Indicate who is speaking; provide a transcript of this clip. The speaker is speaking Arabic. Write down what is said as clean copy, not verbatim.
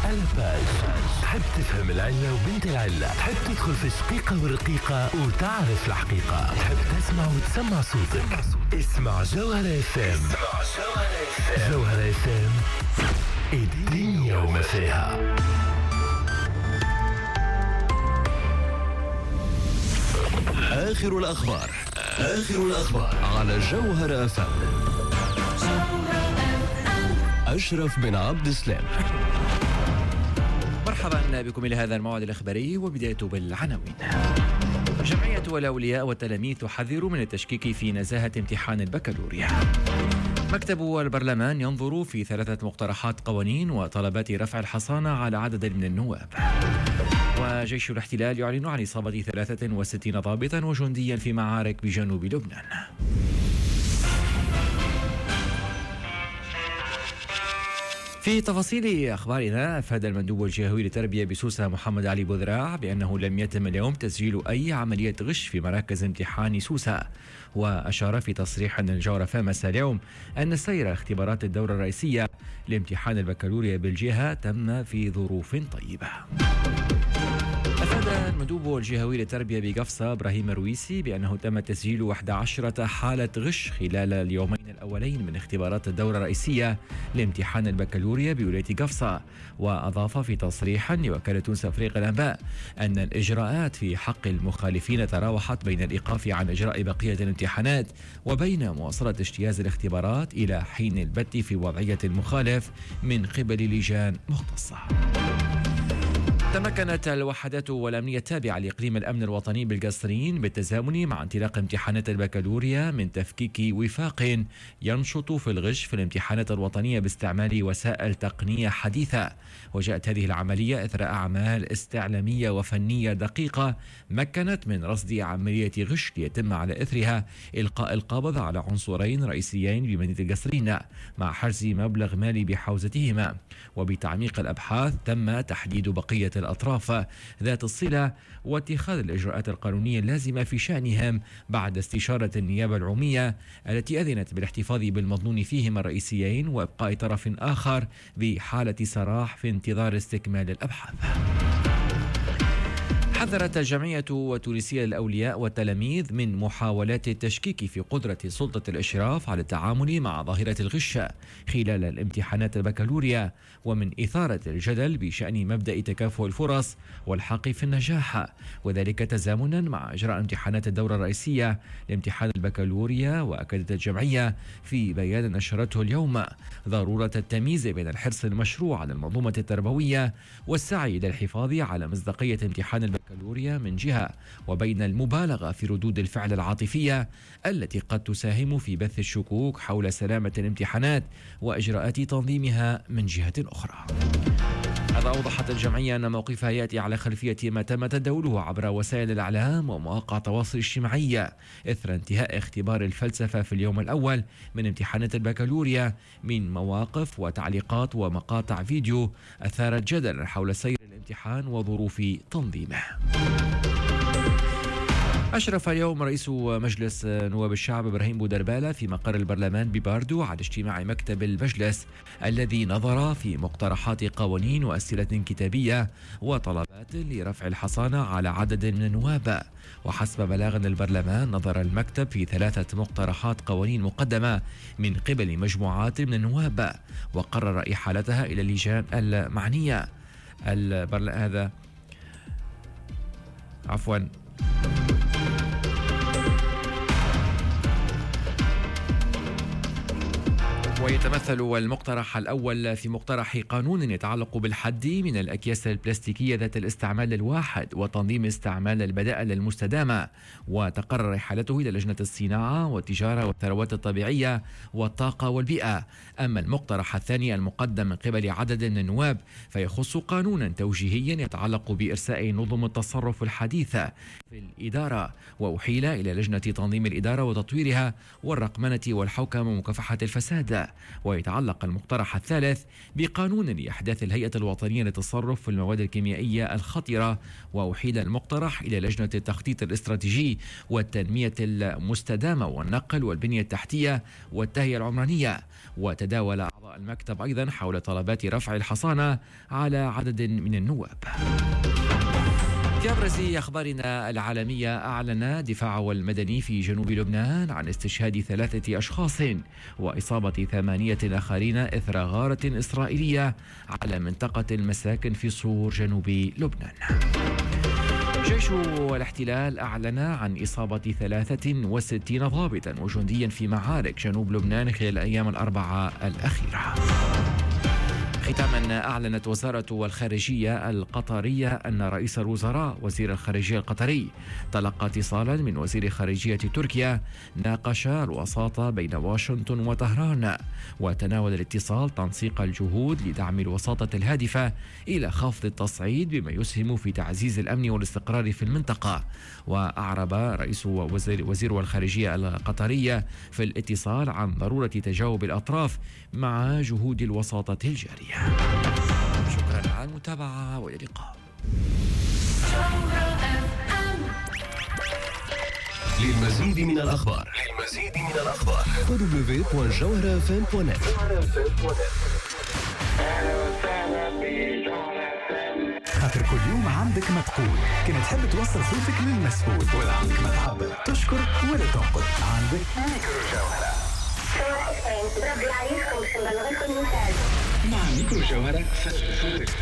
Speaker 1: الباج. تحب تفهم العلة وبنت العلة، تحب تدخل في شقيقة ورقيقة وتعرف الحقيقة، تحب تسمع وتسمع صوتك. اسمع جوهرة اف ام. جوهرة اف ام، الدنيا وما فيها. آخر الأخبار على جوهرة اف ام. أشرف بن عبد السلام.
Speaker 2: مرحبا بكم إلى هذا الموعد الإخباري، وبداية بالعناوين. جمعية الأولياء والتلاميذ تحذر من التشكيك في نزاهة امتحان البكالوريا. مكتب البرلمان ينظر في 3 مقترحات قوانين وطلبات رفع الحصانة على عدد من النواب. وجيش الاحتلال يعلن عن إصابة 63 ضابطا وجنديا في معارك بجنوب لبنان. في تفاصيل أخبارنا، أفاد المندوب الجهوي للتربية بسوسة محمد علي بوذراع بأنه لم يتم اليوم تسجيل أي عملية غش في مراكز امتحان سوسة. وأشار في تصريح للجوهرة مساء اليوم أن سير اختبارات الدورة الرئيسية لامتحان البكالوريا بالجهة تم في ظروف طيبة. أفاد المندوب الجهوي للتربية بقفصة إبراهيم الرويسي بأنه تم تسجيل 11 حالة غش خلال اليومين الأولين من اختبارات الدورة الرئيسية لامتحان البكالوريا بولاية قفصة. وأضاف في تصريح لوكالة تونس أفريق الأنباء أن الإجراءات في حق المخالفين تراوحت بين الإيقاف عن إجراء بقية الامتحانات وبين مواصلة اجتياز الاختبارات إلى حين البت في وضعية المخالف من قبل لجان مختصة. تمكنت الوحدات والأمنية التابعة لإقليم الأمن الوطني بالقصرين بالتزامن مع انطلاق امتحانات البكالوريا من تفكيك وفاق ينشط في الغش في الامتحانات الوطنية باستعمال وسائل تقنية حديثة. وجاءت هذه العملية إثر أعمال استعلامية وفنية دقيقة مكنت من رصد عملية غش ليتم على إثرها إلقاء القبض على عنصرين رئيسيين بمدينة القصرين مع حجز مبلغ مالي بحوزتهما. وبتعميق الأبحاث تم تحديد بقية الأطراف ذات الصلة واتخاذ الإجراءات القانونية اللازمة في شأنهم بعد استشارة النيابة العمومية التي أذنت بالاحتفاظ بالمظنون فيهما الرئيسيين وإبقاء طرف آخر بحالة سراح في انتظار استكمال الأبحاث. حذرت الجمعية التونسية للأولياء والتلاميذ من محاولات التشكيك في قدرة سلطة الإشراف على التعامل مع ظاهرة الغش خلال الامتحانات البكالوريا ومن إثارة الجدل بشأن مبدأ تكافؤ الفرص والحق في النجاح، وذلك تزامنا مع إجراء امتحانات الدورة الرئيسية لامتحان البكالوريا. وأكدت الجمعية في بيان نشرته اليوم ضرورة التمييز بين الحرص المشروع على المنظومة التربوية والسعي إلى الحفاظ على مصداقية امتحان البكالوريا من جهة، وبين المبالغة في ردود الفعل العاطفية التي قد تساهم في بث الشكوك حول سلامة الامتحانات وإجراءات تنظيمها من جهة أخرى. هذا أوضحت الجمعية أن موقفها يأتي على خلفية ما تم تداوله عبر وسائل الإعلام ومواقع التواصل الاجتماعي إثر انتهاء اختبار الفلسفة في اليوم الأول من امتحانات البكالوريا من مواقف وتعليقات ومقاطع فيديو أثارت جدلا حول سير الامتحان وظروف تنظيمه. أشرف اليوم رئيس مجلس نواب الشعب إبراهيم بودربالة في مقر البرلمان بباردو على اجتماع مكتب المجلس الذي نظر في مقترحات قوانين وأسئلة كتابية وطلبات لرفع الحصانة على عدد من النواب. وحسب بلاغ البرلمان نظر المكتب في 3 مقترحات قوانين مقدمة من قبل مجموعات من النواب وقرر إحالتها إلى اللجان المعنية. هذا عفوا ويتمثل المقترح الأول في مقترح قانون يتعلق بالحد من الأكياس البلاستيكية ذات الاستعمال الواحد وتنظيم استعمال البدائل المستدامة، وتقرر إحالته إلى لجنة الصناعة والتجارة والثروات الطبيعية والطاقة والبيئة. أما المقترح الثاني المقدم من قبل عدد من النواب فيخص قانونا توجيهيا يتعلق بإرساء نظم التصرف الحديثة في الإدارة، وأحيل إلى لجنة تنظيم الإدارة وتطويرها والرقمنة والحوكمة ومكافحة الفساد. ويتعلق المقترح الثالث بقانون لإحداث الهيئة الوطنية للتصرف في المواد الكيميائية الخطرة، وأحيل المقترح إلى لجنة التخطيط الاستراتيجي والتنمية المستدامة والنقل والبنية التحتية والتهيئة العمرانية. وتداول أعضاء المكتب أيضا حول طلبات رفع الحصانة على عدد من النواب. في أبرز أخبارنا العالمية، أعلن الدفاع المدني في جنوب لبنان عن استشهاد 3 أشخاص وإصابة 8 آخرين إثر غارة إسرائيلية على منطقة المساكن في صور جنوب لبنان. جيش الاحتلال أعلن عن إصابة 63 ضابطا وجنديا في معارك جنوب لبنان خلال الأيام الأربعة الأخيرة. ختاما، أعلنت وزارة الخارجية القطرية أن رئيس الوزراء وزير الخارجية القطري تلقى اتصالا من وزير خارجية تركيا ناقش الوساطة بين واشنطن وطهران، وتناول الاتصال تنسيق الجهود لدعم الوساطة الهادفة إلى خفض التصعيد بما يسهم في تعزيز الأمن والاستقرار في المنطقة. وأعرب رئيس وزير الخارجية القطرية في الاتصال عن ضرورة تجاوب الأطراف مع جهود الوساطة الجارية. شكرا على المتابعة وإلى اللقاء.
Speaker 1: للمزيد من الأخبار www.jawharafm.net.
Speaker 3: خاطر كل يوم عندك ما تقول، كنت تحب توصل صوتك للمسؤول ولا عندك ما تعبر، تشكر ولا تنقد، عندك ميكرو جوهرة. مع ميكرو جوهرة فصل صوتك.